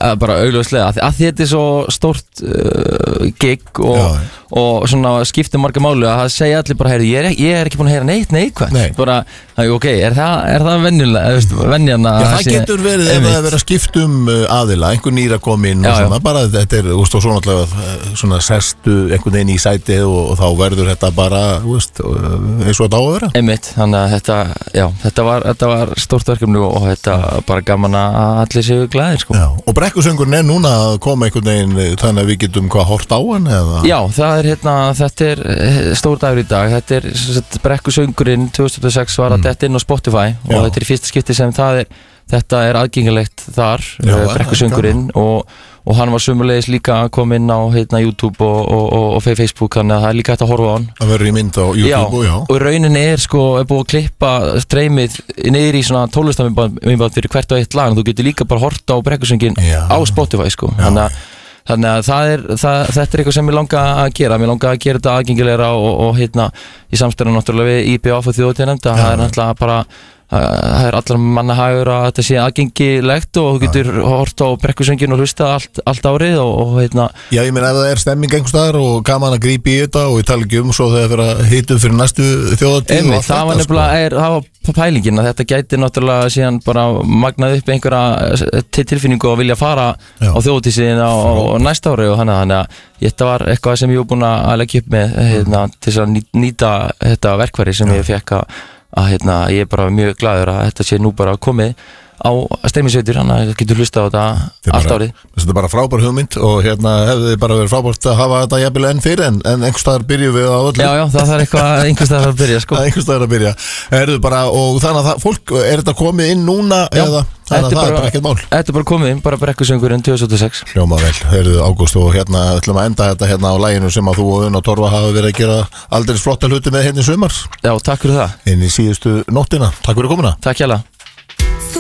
bara augljóslega að því þetta svo stórt gig og svona skiptir marga máli að það segja allir bara, ég ekki búin að heyra neitt neikvægt bara, ok, er það venjulega það getur verið ef það verið að skiptum aðila, einhver nýra komin og svona, bara þetta svo náttúrulega svona sestu einhvern veginn í sæti og þá verður þetta bara eins og þetta á að vera einmitt, þannig að þetta var stórt verkefni og þetta bara gaman að allir séu glæðir sko. Og brekkusöngurinn núna að koma einhvern veginn þannig að við getum hort á hann eða? Já, þetta er stór dagur í dag, þetta er brekkusöngurinn 2006 var að detta inn á Spotify og þetta er fyrsta skipti sem þetta er aðgengilegt þar, brekkusöngurinn og hann var sömulegis líka að koma inn á YouTube og Facebook, þannig að það er líka hægt að horfa á hann. Það verður í mynd á YouTube og rauninni er búið að klippa streymið niður í svona tónlistarmyndband fyrir hvert og eitt lag, en þú getur líka bara horta á brekkusöngin á Spotify sko. Þannig að þetta er eitthvað sem ég langa að gera þetta aðgengilegra og í samstæðan náttúrulega við IPF og þjóðhátíðarnefnd, það er náttúrulega bara það er allar manna hagur að þetta sé aðgengilegt og þú getur hort á brekkusöngin og hlusta allt árið og Já, ég meina ef það er stemming einhvers staðar og gaman að grípa í þetta og ég tala ekki svo þegar fyrir að hitum fyrir næstu þjóðhátíð það var nefnilega, það var pælingin að þetta gæti náttúrulega síðan bara magnað upp einhverja tilfinningu að vilja fara á þjóðhátíðina og næsta ári og þannig að þetta var eitthvað sem ég var búin að leggja upp með til að nýta þetta verkfæri sem ég fekk að ég er bara mjög glaður að þetta sé nú bara komið á streymisveitur, þannig að það getur hlusta á þetta allt árið. Þetta er bara frábær hugmynd og hefði bara verið frábært að hafa þetta jafnvel enn fyrir en einhvers staðar byrjum við á öllu. Já, það þarf eitthvað einhvers staðar að byrja sko. Einhvers staðar að byrja. Og þannig að fólk, er þetta komið inn núna eða? Þannig að það er bara ekkert mál. Þetta er bara komið inn, bara brekkusöngurinn 2006. Hljóma vel, Ágúst og ætlum að enda þetta á laginu sem að þú og Unn og Torfa hafa verið að gera aldrei flotta hluti með í sumar. Já, takk fyrir það. Inn í síðustu nóttina. Takk fyrir komuna. Takk hjá